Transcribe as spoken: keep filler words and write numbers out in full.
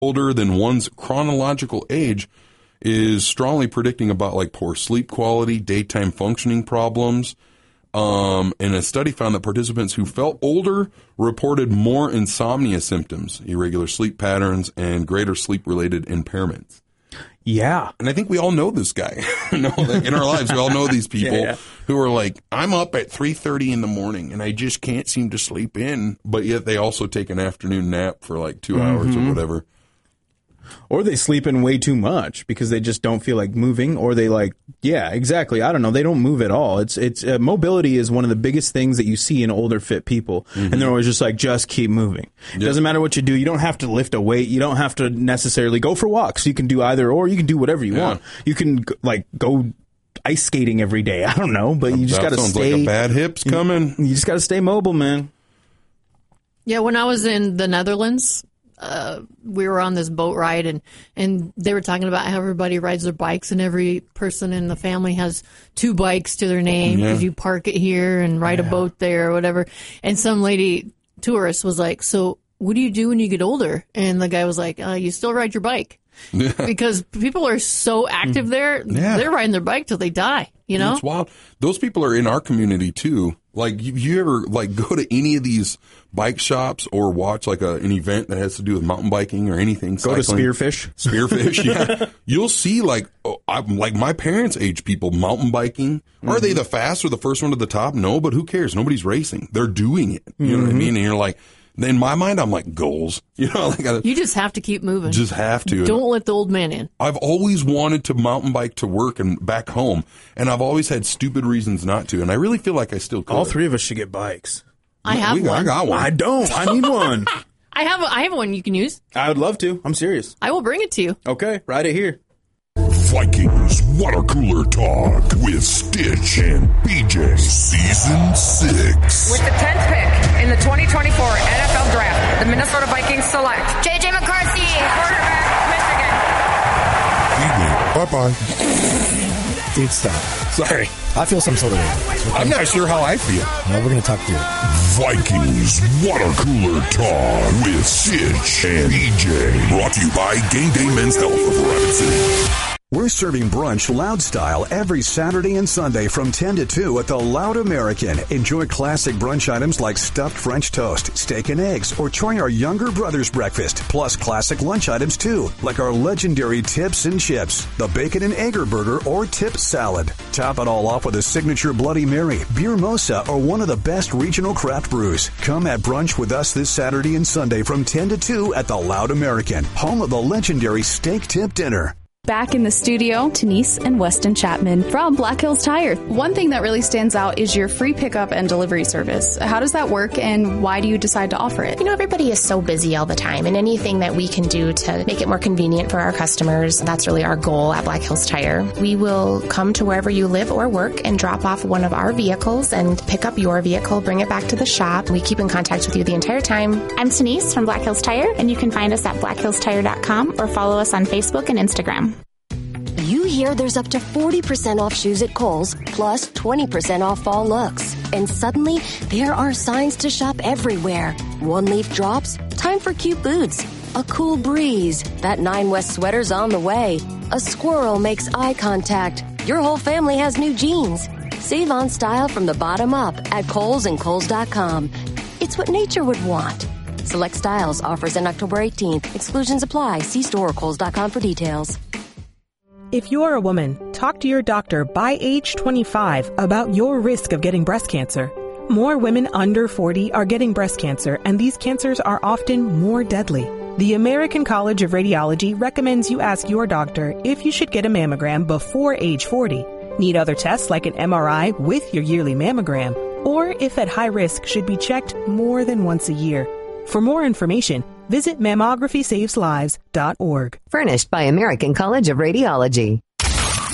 older than one's chronological age is strongly predicting about like poor sleep quality, daytime functioning problems. Um, and a study found that participants who felt older reported more insomnia symptoms, irregular sleep patterns, and greater sleep-related impairments. Yeah. And I think we all know this guy. you know, like in our lives, we all know these people yeah, yeah. who are like, I'm up at three thirty in the morning and I just can't seem to sleep in. But yet they also take an afternoon nap for like two mm-hmm. hours or whatever. Or they sleep in way too much because they just don't feel like moving, or they like, yeah, exactly. I don't know. They don't move at all. It's, it's, uh, mobility is one of the biggest things that you see in older fit people. Mm-hmm. And they're always just like, just keep moving. Yep. Doesn't matter what you do. You don't have to lift a weight. You don't have to necessarily go for walks. You can do either, or you can do whatever you yeah. want. You can like go ice skating every day. I don't know, but you just got to stay. Sounds like a bad hip's coming. You, you just got to stay mobile, man. Yeah. When I was in the Netherlands, Uh, we were on this boat ride, and, and they were talking about how everybody rides their bikes, and every person in the family has two bikes to their name because yeah. you park it here and ride yeah. a boat there or whatever. And some lady tourist was like, so what do you do when you get older? And the guy was like, uh, you still ride your bike. Yeah. Because people are so active there, yeah. they're riding their bike till they die, you know? It's wild. Those people are in our community, too. Like, you, you ever, like, go to any of these bike shops or watch, like, a, an event that has to do with mountain biking or anything? Go cycling. to Spearfish. Spearfish, yeah. You'll see, like, oh, I'm, like, my parents' age people mountain biking. Mm-hmm. Are they the fast or the first one to the top? No, but who cares? Nobody's racing. They're doing it. You mm-hmm. know what I mean? And you're like, in my mind, I'm like, goals. You know, like I, you just have to keep moving. Just have to. Don't let the old man in. I've always wanted to mountain bike to work and back home, and I've always had stupid reasons not to, and I really feel like I still could. All three of us should get bikes. I have we, one. I got one. I don't. I need one. I have. A, I have one you can use. I would love to. I'm serious. I will bring it to you. Okay, ride it here. Vikings Water Cooler Talk with Stitch and B J. Season six. With the tenth pick in the twenty twenty-four N F L Draft, the Minnesota Vikings select J J McCarthy, quarterback, Michigan. Bye-bye. Dude, stop. Sorry. I feel some sort of way. I'm not sure how I feel. No, we're going to talk through it. Vikings Water Cooler Talk with Stitch and B J. Brought to you by Game Day Men's Health of Rapid City. We're serving brunch loud style every Saturday and Sunday from ten to two at the Loud American. Enjoy classic brunch items like stuffed French toast, steak and eggs, or try our younger brother's breakfast. Plus classic lunch items too, like our legendary tips and chips, the bacon and egger burger or tip salad. Top it all off with a signature Bloody Mary, beer mosa, or one of the best regional craft brews. Come at brunch with us this Saturday and Sunday from ten to two at the Loud American, home of the legendary steak tip dinner. Back in the studio, Denise and Weston Chapman from Black Hills Tire. One thing that really stands out is your free pickup and delivery service. How does that work, and why do you decide to offer it? You know, everybody is so busy all the time, and anything that we can do to make it more convenient for our customers, that's really our goal at Black Hills Tire. We will come to wherever you live or work and drop off one of our vehicles and pick up your vehicle, bring it back to the shop. We keep in contact with you the entire time. I'm Denise from Black Hills Tire, and you can find us at black hills tire dot com or follow us on Facebook and Instagram. You hear there's up to forty percent off shoes at Kohl's, plus twenty percent off fall looks. And suddenly, there are signs to shop everywhere. One leaf drops, time for cute boots. A cool breeze, that Nine West sweater's on the way. A squirrel makes eye contact. Your whole family has new jeans. Save on style from the bottom up at Kohl's and Kohl's dot com. It's what nature would want. Select styles, offers in October eighteenth. Exclusions apply. See store or Kohl's dot com for details. If you're a woman, talk to your doctor by age twenty-five about your risk of getting breast cancer. More women under forty are getting breast cancer, and these cancers are often more deadly. The American College of Radiology recommends you ask your doctor if you should get a mammogram before age forty, need other tests like an M R I with your yearly mammogram, or if at high risk should be checked more than once a year. For more information, visit mammography saves lives dot org. Furnished by American College of Radiology.